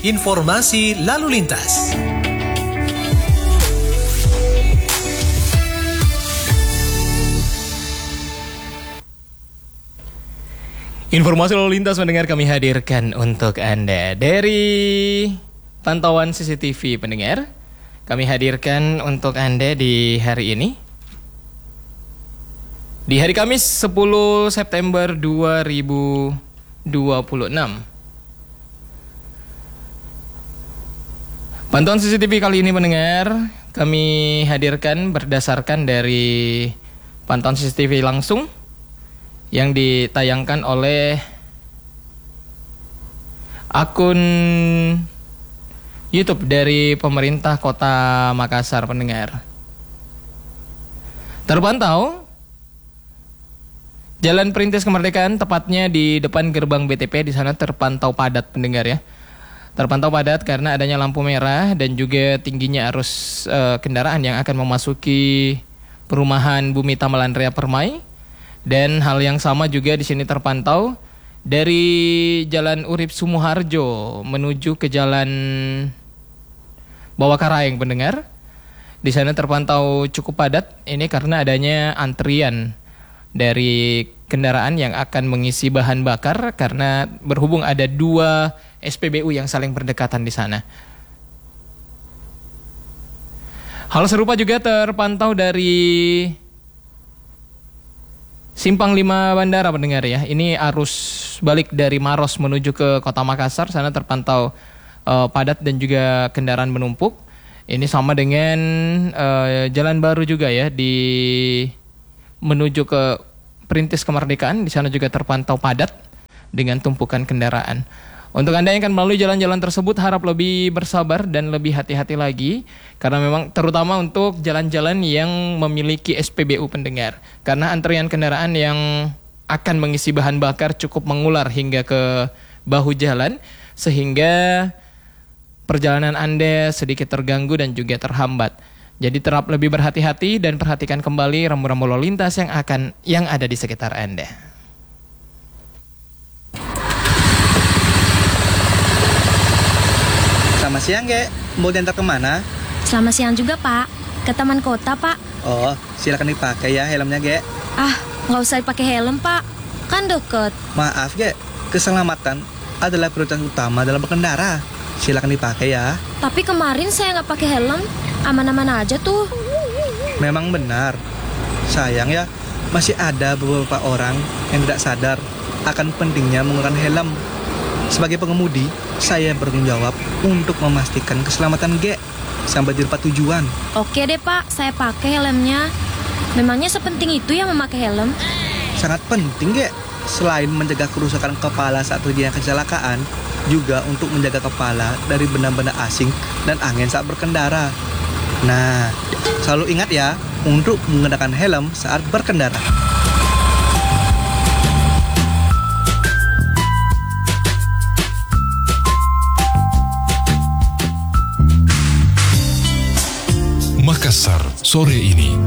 informasi lalu lintas. Informasi lalu lintas mendengar kami hadirkan untuk Anda dari pantauan CCTV pendengar. Kami hadirkan untuk Anda di hari ini. Di hari Kamis 10 September 2026. Pantauan CCTV kali ini pendengar kami hadirkan berdasarkan dari pantauan CCTV langsung yang ditayangkan oleh akun YouTube dari pemerintah Kota Makassar pendengar. Terpantau Jalan Perintis Kemerdekaan tepatnya di depan gerbang BTP, di sana terpantau padat pendengar ya. Terpantau padat karena adanya lampu merah dan juga tingginya arus kendaraan yang akan memasuki perumahan Bumi Tamalan Rea Permai. Dan hal yang sama juga di sini terpantau dari Jalan Urip Sumoharjo menuju ke Jalan Bawah Karaeng pendengar. Di sana terpantau cukup padat ini karena adanya antrian dari kendaraan yang akan mengisi bahan bakar karena berhubung ada 2 SPBU yang saling berdekatan di sana. Hal serupa juga terpantau dari Simpang 5 Bandara pendengar ya. Ini arus balik dari Maros menuju ke Kota Makassar, sana terpantau padat dan juga kendaraan menumpuk. Ini sama dengan jalan baru juga ya di menuju ke Perintis Kemerdekaan, di sana juga terpantau padat dengan tumpukan kendaraan. Untuk Anda yang akan melalui jalan-jalan tersebut harap lebih bersabar dan lebih hati-hati lagi karena memang terutama untuk jalan-jalan yang memiliki SPBU pendengar. Karena antrian kendaraan yang akan mengisi bahan bakar cukup mengular hingga ke bahu jalan sehingga perjalanan Anda sedikit terganggu dan juga terhambat. Jadi terap lebih berhati-hati dan perhatikan kembali rambu-rambu lalu lintas yang ada di sekitar Anda. Selamat siang, Ge. Mau diantar kemana? Selamat siang juga, Pak. Ke Taman Kota, Pak. Oh, silakan dipakai ya helmnya, Ge. Ah, nggak usah dipakai helm, Pak. Kan deket. Maaf, Ge. Keselamatan adalah prioritas utama dalam berkendara. Silakan dipakai ya. Tapi kemarin saya nggak pakai helm. Aman-aman aja tuh. Memang benar. Sayang ya, masih ada beberapa orang yang tidak sadar akan pentingnya menggunakan helm. Sebagai pengemudi, saya bertanggung jawab untuk memastikan keselamatan Ge sampai di tempat tujuan. Oke deh, Pak. Saya pakai helmnya. Memangnya sepenting itu ya memakai helm? Sangat penting, Ge. Selain menjaga kerusakan kepala saat terjadi kecelakaan, juga untuk menjaga kepala dari benda-benda asing dan angin saat berkendara. Nah, selalu ingat ya untuk menggunakan helm saat berkendara. Makassar sore ini.